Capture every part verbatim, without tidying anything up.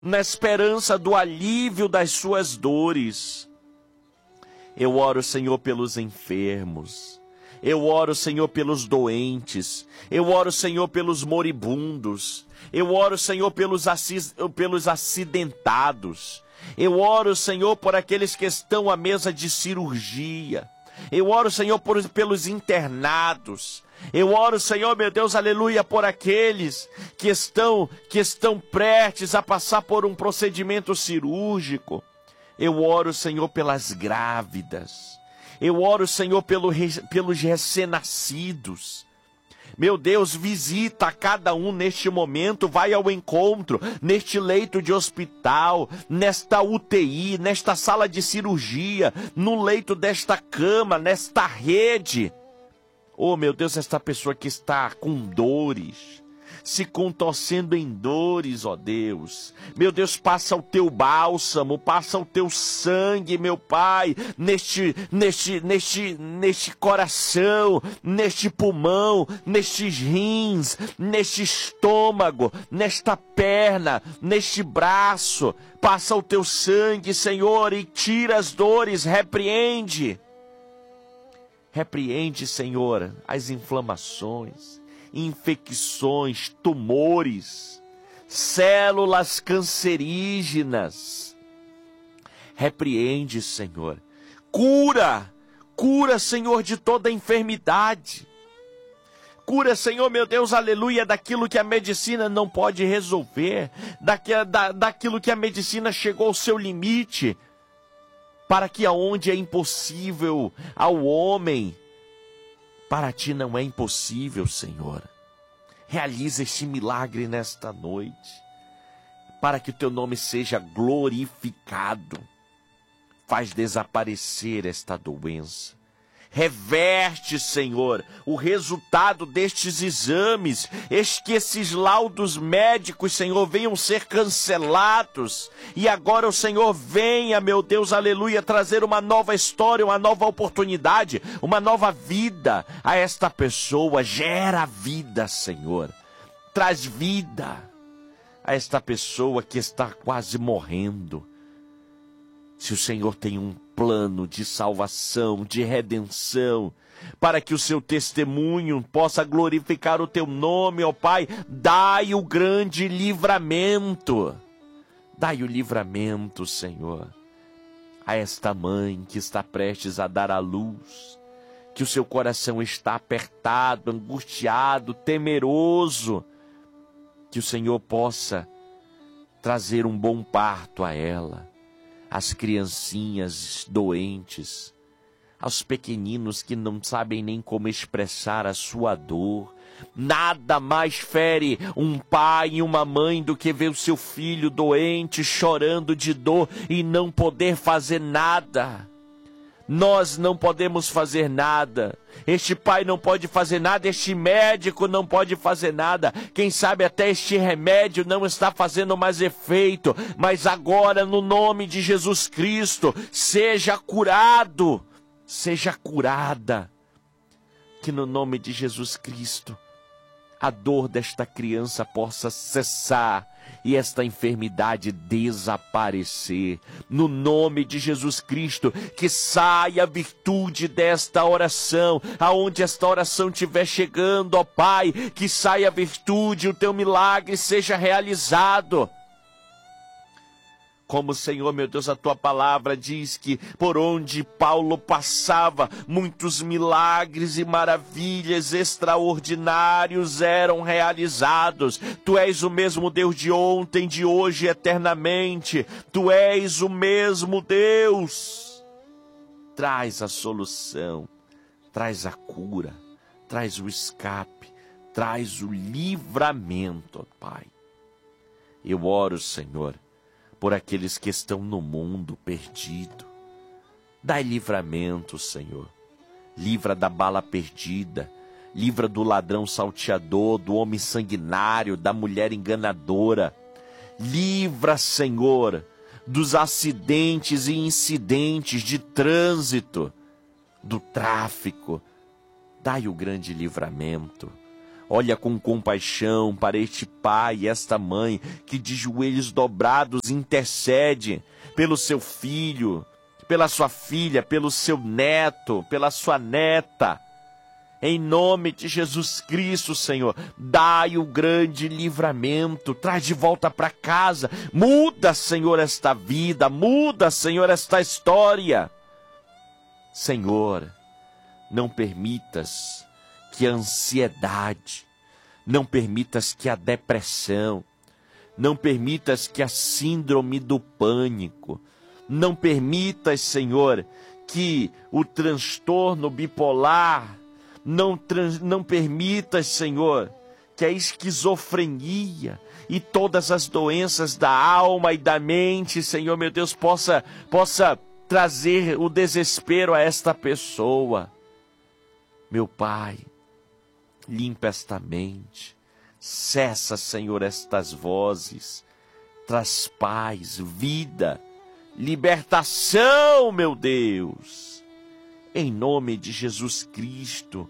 na esperança do alívio das suas dores. Eu oro, Senhor, pelos enfermos. Eu oro, Senhor, pelos doentes. Eu oro, Senhor, pelos moribundos. Eu oro, Senhor, pelos, assis, pelos acidentados. Eu oro, Senhor, por aqueles que estão à mesa de cirurgia. Eu oro, Senhor, por, pelos internados. Eu oro, Senhor, meu Deus, aleluia, por aqueles que estão, que estão prestes a passar por um procedimento cirúrgico. Eu oro, Senhor, pelas grávidas. Eu oro, Senhor, pelo, pelos recém-nascidos. Meu Deus, visita a cada um neste momento, vai ao encontro, neste leito de hospital, nesta U T I, nesta sala de cirurgia, no leito desta cama, nesta rede. Oh, meu Deus, esta pessoa que está com dores, se contorcendo em dores, ó Deus. Meu Deus, passa o teu bálsamo, passa o teu sangue, meu Pai, neste, neste, neste, neste coração, neste pulmão, nestes rins, neste estômago, nesta perna, neste braço. Passa o teu sangue, Senhor, e tira as dores, repreende. Repreende, Senhor, as inflamações, infecções, tumores, células cancerígenas. Repreende, Senhor. Cura, cura, Senhor, de toda enfermidade. Cura, Senhor, meu Deus, aleluia, daquilo que a medicina não pode resolver, daquilo, da, daquilo que a medicina chegou ao seu limite, para que aonde é impossível ao homem, para ti não é impossível, Senhor. Realiza este milagre nesta noite, para que o teu nome seja glorificado. Faz desaparecer esta doença. Reverte, Senhor, o resultado destes exames, que esses laudos médicos, Senhor, venham ser cancelados. E agora o Senhor venha, meu Deus, aleluia, trazer uma nova história, uma nova oportunidade, uma nova vida a esta pessoa. Gera vida, Senhor. Traz vida a esta pessoa que está quase morrendo. Se o Senhor tem um plano de salvação, de redenção, para que o seu testemunho possa glorificar o teu nome, ó Pai, dai o grande livramento. Dai o livramento, Senhor, a esta mãe que está prestes a dar à luz, que o seu coração está apertado, angustiado, temeroso, que o Senhor possa trazer um bom parto a ela, às criancinhas doentes, aos pequeninos que não sabem nem como expressar a sua dor. Nada mais fere um pai e uma mãe do que ver o seu filho doente, chorando de dor e não poder fazer nada. Nós não podemos fazer nada. Este pai não pode fazer nada, este médico não pode fazer nada. Quem sabe até este remédio não está fazendo mais efeito. Mas agora, no nome de Jesus Cristo, seja curado, seja curada. Que no nome de Jesus Cristo, a dor desta criança possa cessar e esta enfermidade desaparecer. No nome de Jesus Cristo, que saia a virtude desta oração, aonde esta oração estiver chegando, ó Pai, que saia a virtude, o teu milagre seja realizado. Como, Senhor, meu Deus, a tua palavra diz que por onde Paulo passava, muitos milagres e maravilhas extraordinários eram realizados. Tu és o mesmo Deus de ontem, de hoje, eternamente. Tu és o mesmo Deus. Traz a solução, traz a cura, traz o escape, traz o livramento, Pai. Eu oro, Senhor, por aqueles que estão no mundo perdido. Dai livramento, Senhor. Livra da bala perdida. Livra do ladrão salteador, do homem sanguinário, da mulher enganadora. Livra, Senhor, dos acidentes e incidentes de trânsito, do tráfico. Dai o grande livramento. Olha com compaixão para este pai e esta mãe que de joelhos dobrados intercede pelo seu filho, pela sua filha, pelo seu neto, pela sua neta. Em nome de Jesus Cristo, Senhor, dai o grande livramento, traz de volta para casa, muda, Senhor, esta vida, muda, Senhor, esta história. Senhor, não permitas que a ansiedade, não permitas que a depressão, não permitas que a síndrome do pânico, não permitas, Senhor, que o transtorno bipolar, não, trans, não permitas, Senhor, que a esquizofrenia e todas as doenças da alma e da mente, Senhor, meu Deus, possa, possa trazer o desespero a esta pessoa. Meu Pai, limpa esta mente, cessa, Senhor, estas vozes, traz paz, vida, libertação, meu Deus, em nome de Jesus Cristo.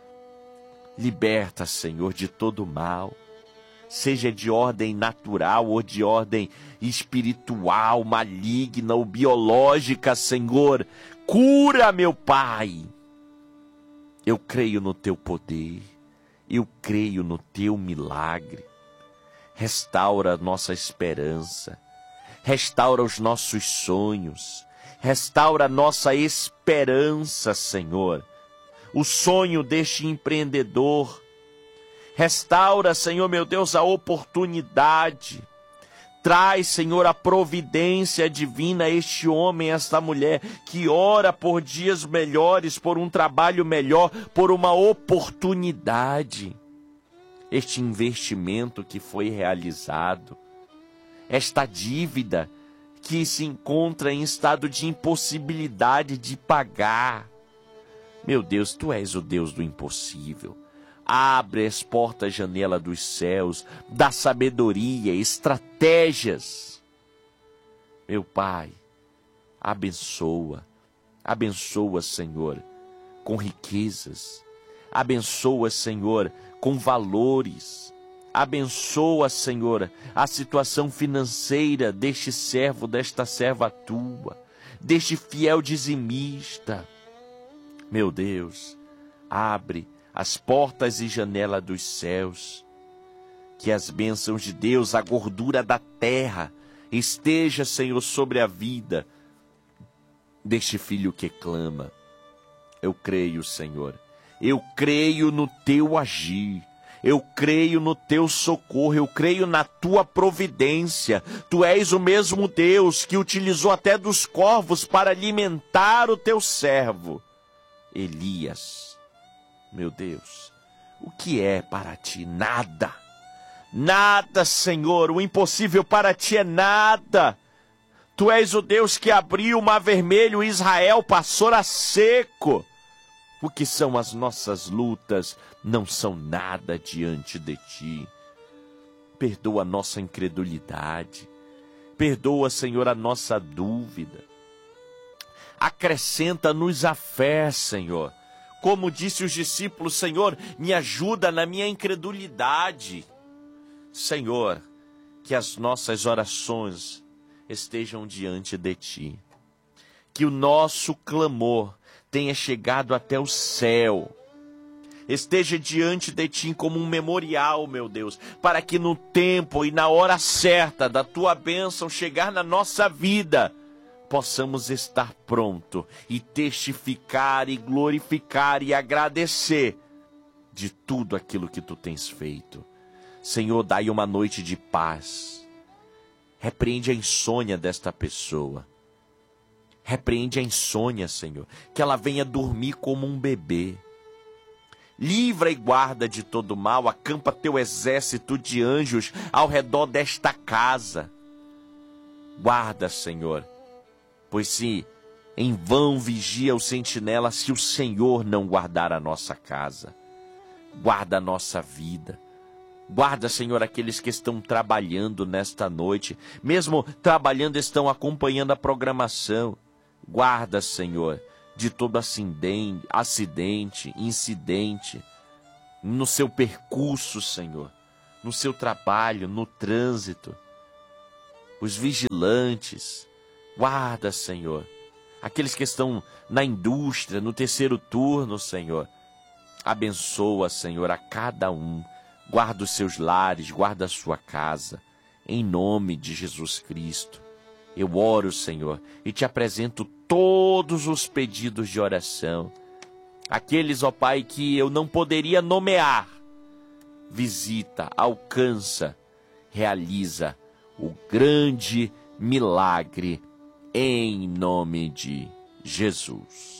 Liberta, Senhor, de todo mal, seja de ordem natural ou de ordem espiritual, maligna ou biológica, Senhor. Cura, meu Pai. Eu creio no teu poder, eu creio no teu milagre. Restaura a nossa esperança, restaura os nossos sonhos, restaura a nossa esperança, Senhor. O sonho deste empreendedor, restaura, Senhor meu Deus, a oportunidade. Traz, Senhor, a providência divina a este homem, a esta mulher, que ora por dias melhores, por um trabalho melhor, por uma oportunidade. Este investimento que foi realizado, esta dívida que se encontra em estado de impossibilidade de pagar. Meu Deus, Tu és o Deus do impossível. Abre as portas, janela dos céus, dá sabedoria, estratégias. Meu Pai, abençoa, abençoa, Senhor, com riquezas, abençoa, Senhor, com valores, abençoa, Senhor, a situação financeira deste servo, desta serva Tua, deste fiel dizimista. Meu Deus, abre as portas e janelas dos céus, que as bênçãos de Deus, a gordura da terra, esteja, Senhor, sobre a vida deste filho que clama. Eu creio, Senhor, eu creio no Teu agir, eu creio no Teu socorro, eu creio na Tua providência. Tu és o mesmo Deus que utilizou até dos corvos para alimentar o Teu servo Elias. Meu Deus, o que é para Ti? Nada. Nada, Senhor. O impossível para Ti é nada. Tu és o Deus que abriu o mar vermelho e Israel passou a seco. O que são as nossas lutas não são nada diante de Ti. Perdoa a nossa incredulidade. Perdoa, Senhor, a nossa dúvida. Acrescenta-nos a fé, Senhor. Como disse os discípulos, Senhor, me ajuda na minha incredulidade. Senhor, que as nossas orações estejam diante de Ti. Que o nosso clamor tenha chegado até o céu. Esteja diante de Ti como um memorial, meu Deus, para que no tempo e na hora certa da Tua bênção chegar na nossa vida, possamos estar pronto e testificar e glorificar e agradecer de tudo aquilo que Tu tens feito. Senhor, dai uma noite de paz. Repreende a insônia desta pessoa. Repreende a insônia, Senhor, que ela venha dormir como um bebê. Livra e guarda de todo mal, acampa Teu exército de anjos ao redor desta casa. Guarda, Senhor, pois se em vão vigia o sentinela, se o Senhor não guardar a nossa casa. Guarda a nossa vida. Guarda, Senhor, aqueles que estão trabalhando nesta noite. Mesmo trabalhando, estão acompanhando a programação. Guarda, Senhor, de todo acidente, acidente, incidente. no seu percurso, Senhor, no seu trabalho, no trânsito. Os vigilantes, guarda, Senhor, aqueles que estão na indústria, no terceiro turno, Senhor. Abençoa, Senhor, a cada um. Guarda os seus lares, guarda a sua casa. Em nome de Jesus Cristo. Eu oro, Senhor, e te apresento todos os pedidos de oração. Aqueles, ó Pai, que eu não poderia nomear. Visita, alcança, realiza o grande milagre em nome de Jesus.